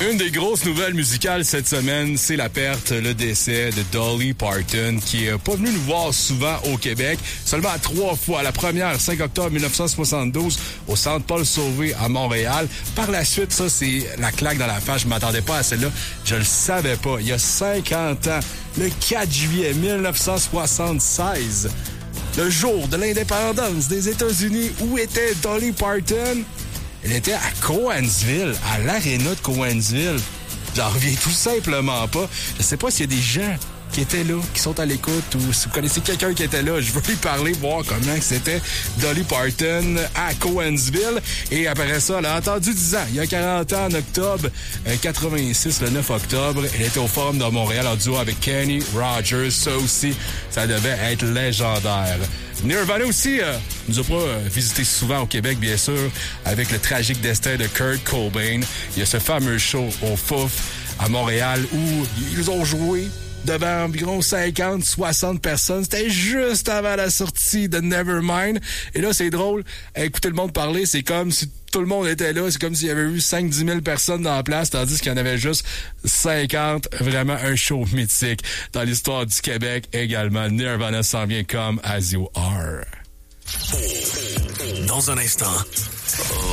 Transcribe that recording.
Une des grosses nouvelles musicales cette semaine, c'est la perte, le décès de Dolly Parton, qui est pas venue nous voir souvent au Québec, seulement 3 fois. La première, 5 octobre 1972, au Centre Paul-Sauvé à Montréal. Par la suite, ça, c'est la claque dans la face. Je m'attendais pas à celle-là. Je le savais pas. Il y a 50 ans, le 4 juillet 1976, le jour de l'indépendance des États-Unis, où était Dolly Parton? Elle était à Cowansville, à l'aréna de Cowansville. J'en reviens tout simplement pas. Je sais pas s'il y a des gens qui étaient là, qui sont à l'écoute, ou si vous connaissez quelqu'un qui était là, je veux lui parler, voir comment c'était Dolly Parton à Cowansville. Et après ça, elle a attendu 10 ans. Il y a 40 ans, en octobre 86, le 9 octobre, elle était au Forum de Montréal en duo avec Kenny Rogers. Ça aussi, ça devait être légendaire. Nirvana aussi nous a pas visité souvent au Québec, bien sûr, avec le tragique destin de Kurt Cobain. Il y a ce fameux show au Fouf à Montréal où ils ont joué devant environ 50-60 personnes. C'était juste avant la sortie de Nevermind. Et là, c'est drôle. Écouter le monde parler, c'est comme si tout le monde était là. C'est comme s'il y avait eu 5-10 000 personnes dans la place, tandis qu'il y en avait juste 50. Vraiment un show mythique dans l'histoire du Québec également. Nirvana s'en vient comme As You Are. Dans un instant,